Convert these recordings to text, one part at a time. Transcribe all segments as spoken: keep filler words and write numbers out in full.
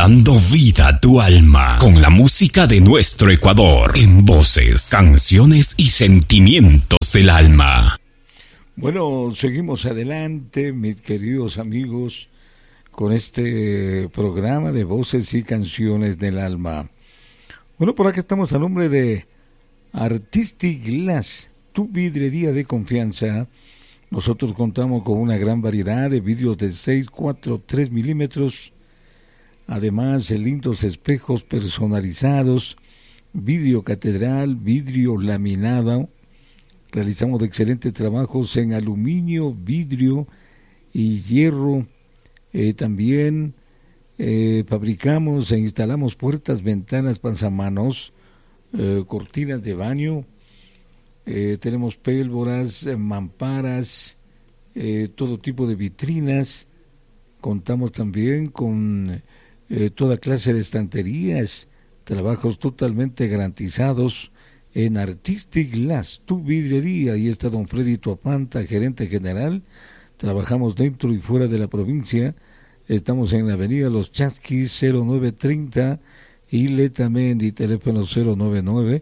dando vida a tu alma con la música de nuestro Ecuador en voces, canciones y sentimientos del alma. Bueno, seguimos adelante, mis queridos amigos, con este programa de voces y canciones del alma. Bueno, por acá estamos a nombre de Artistic Glass, tu vidriería de confianza. Nosotros contamos con una gran variedad de vidrios de seis, cuatro, tres milímetros. Además, lindos espejos personalizados, vidrio catedral, vidrio laminado. Realizamos excelentes trabajos en aluminio, vidrio y hierro. Eh, también eh, fabricamos e instalamos puertas, ventanas, pasamanos, eh, cortinas de baño. Eh, tenemos pélvoras, eh, mamparas, eh, todo tipo de vitrinas. Contamos también con eh, toda clase de estanterías, trabajos totalmente garantizados en Artistic Glass, tu vidriería. Ahí está don Freddy Tuapanta, gerente general. Trabajamos dentro y fuera de la provincia. Estamos en la avenida Los Chasquis, cero nueve treinta, y Letamendi, teléfono cero nueve nueve.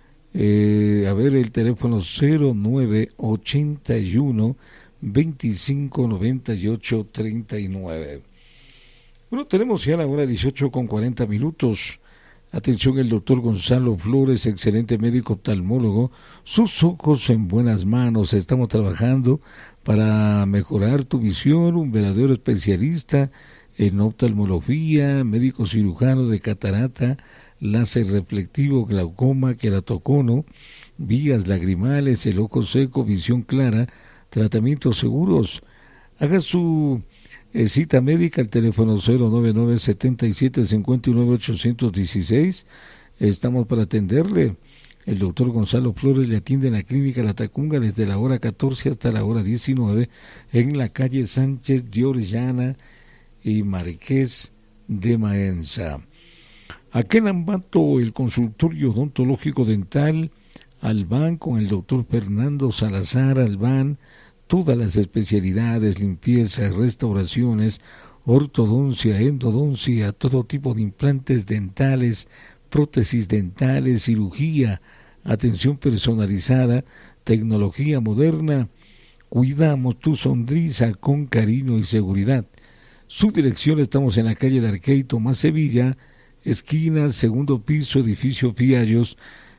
Eh, a ver, el teléfono cero nueve ochenta y uno veinticinco noventa y ocho treinta y nueve. Bueno, tenemos ya la hora dieciocho con cuarenta minutos. Atención, el doctor Gonzalo Flores, excelente médico oftalmólogo, sus ojos en buenas manos. Estamos trabajando para mejorar tu visión, un verdadero especialista en oftalmología, médico cirujano de catarata, láser reflectivo, glaucoma, queratocono, vías lagrimales, el ojo seco, visión clara, tratamientos seguros. Haga su eh, cita médica al teléfono cero nueve nueve setenta y siete cincuenta y nueve ochocientos dieciséis. Estamos para atenderle. El doctor Gonzalo Flores le atiende en la clínica La Tacunga desde la hora catorce hasta la hora diecinueve en la calle Sánchez de Orellana y Marqués de Maenza. Aquí en Ambato, el consultorio odontológico dental Albán con el doctor Fernando Salazar Albán, todas las especialidades, limpiezas, restauraciones, ortodoncia, endodoncia, todo tipo de implantes dentales, prótesis dentales, cirugía, atención personalizada, tecnología moderna. Cuidamos tu sonrisa con cariño y seguridad. Su dirección, estamos en la calle de Arquey Tomás Sevilla, esquina, segundo piso, edificio Fiallos.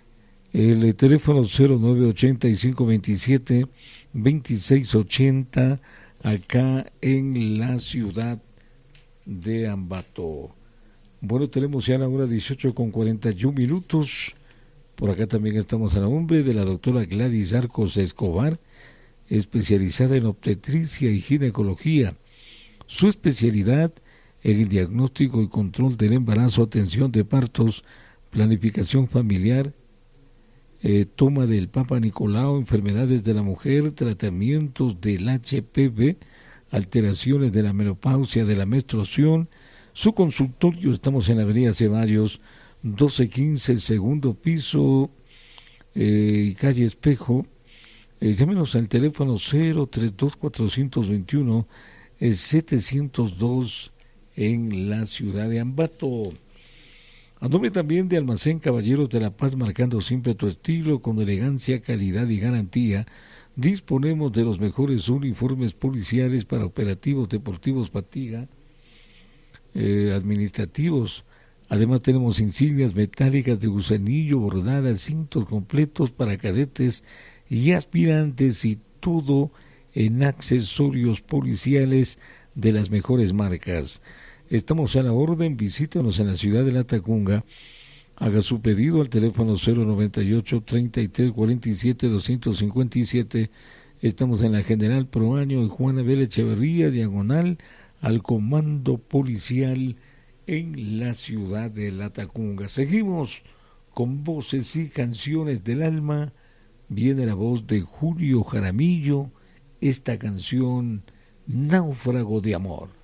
El teléfono cero nueve ochenta y cinco veintisiete veintiséis ochenta, acá en la ciudad de Ambato. Bueno, tenemos ya la hora dieciocho con cuarenta y un minutos. Por acá también estamos a nombre de la doctora Gladys Arcos Escobar, especializada en obstetricia y ginecología. Su especialidad en el diagnóstico y control del embarazo, atención de partos, planificación familiar, eh, toma del Papa Nicolau, enfermedades de la mujer, tratamientos del H P V, alteraciones de la menopausia, de la menstruación. Su consultorio, estamos en la avenida Ceballos, doce quince, segundo piso, eh, calle Espejo. Eh, llámenos al teléfono cero treinta y dos cuatrocientos veintiuno, eh, setecientos dos en la ciudad de Ambato. A nombre también de Almacén Caballeros de la Paz, marcando siempre tu estilo con elegancia, calidad y garantía. Disponemos de los mejores uniformes policiales para operativos deportivos, fatiga, eh, administrativos. Además tenemos insignias metálicas de gusanillo, bordadas, cintos completos para cadetes y aspirantes, y todo en accesorios policiales de las mejores marcas. Estamos a la orden, visítanos en la ciudad de La Tacunga. Haga su pedido al teléfono cero noventa y ocho, treinta y tres, cuarenta y siete, doscientos cincuenta y siete. Estamos en la General Proaño, en Juana Vélez Echeverría, diagonal al Comando Policial en la ciudad de La Tacunga. Seguimos con voces y canciones del alma. Viene la voz de Julio Jaramillo, esta canción, Náufrago de Amor.